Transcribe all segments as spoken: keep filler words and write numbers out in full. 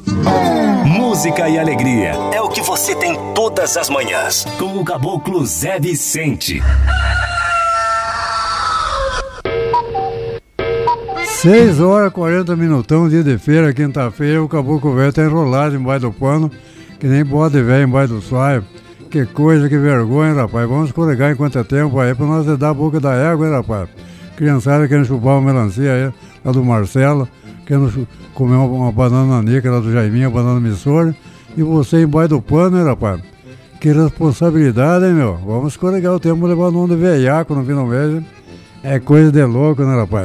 Música e alegria é o que você tem todas as manhãs. Com o Caboclo Zé Vicente. seis horas, quarenta minutão, dia de feira, quinta-feira, o Caboclo Velho tá enrolado embaixo do pano, que nem bode velho embaixo do saio. Que coisa, que vergonha, rapaz. Vamos escorregar enquanto é tempo aí, pra nós dar a boca da égua, hein, rapaz. Criançada querendo chupar uma melancia aí, lá do Marcelo, querendo comer uma, uma banana nica lá do Jaiminho, uma banana missora, e você embaixo do pano, hein, rapaz. Que responsabilidade, hein, meu. Vamos escorregar o tempo, levar o nome de veiaco no fim do mês, hein? É coisa de louco, né, rapaz?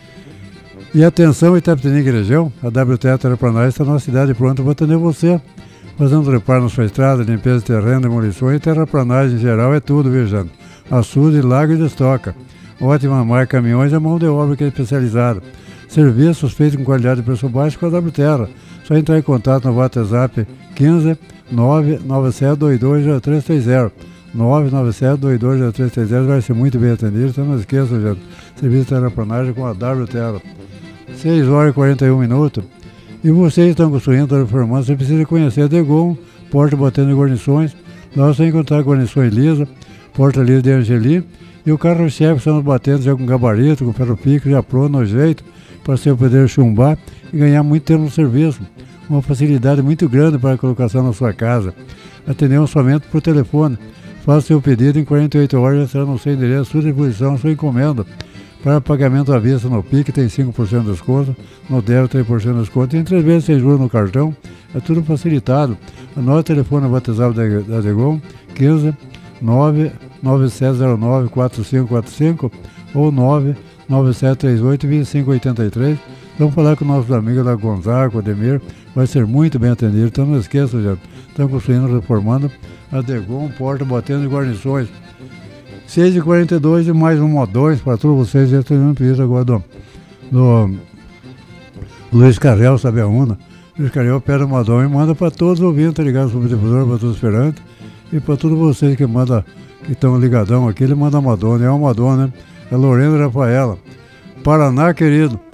E atenção, Itapetininga e região, a W T Terraplanagem está na cidade pronta para atender você. Fazendo reparo na sua estrada, limpeza de terreno, demolições e terraplanagem em geral é tudo, viu, gente? Açude, lago e destoca. Ótima marca caminhões e a mão de obra que é especializada. Serviços feitos com qualidade de preço baixo com a W Terra. Só entrar em contato no WhatsApp quinze nove nove sete dois dois zero três três zero. nove nove sete dois dois zero três três zero vai ser muito bem atendido, então não esqueça, gente. Serviço de terraplanagem com a W Terra. seis horas e quarenta e um minutos. E vocês estão construindo, estão reformando, você precisa conhecer a Degon, porta batendo em guarnições. Lá você vai encontrar guarnições lisa, porta lisa de Angeli. E o carro-chefe estamos batendo já com gabarito, com ferro-pico, já pronto, no jeito, para você poder chumbar e ganhar muito tempo no serviço. Uma facilidade muito grande para a colocação na sua casa. Atendemos somente por telefone. Faça seu pedido em quarenta e oito horas, já será no seu endereço, sua disposição, sua encomenda. Para pagamento à vista no P I C tem cinco por cento de desconto, no débito três por cento de desconto, e em três vezes sem juros no cartão, é tudo facilitado. Anote o telefone WhatsApp da, da Degon, quinze nove nove sete zero nove quatro cinco quatro cinco ou nove nove sete três oito dois cinco oito três. Vamos falar com nossos amigos da Gonzaga, Ademir, vai ser muito bem atendido, então não esqueça, gente, estão construindo, reformando a Degon, porta batendo e guarnições. seis e quarenta e dois e mais um modões para todos vocês. Já estou um pedido agora do, do Luiz Carrel, sabe aonde? Luiz Carrel pede o modão e manda para todos os ouvintes, tá ligado? Sobre o difusor, para todos os esperantes e para todos vocês que mandam, que estão ligadão aqui, ele manda a Madonna, é uma Madonna, né? É Lorena Rafaela. Paraná, querido.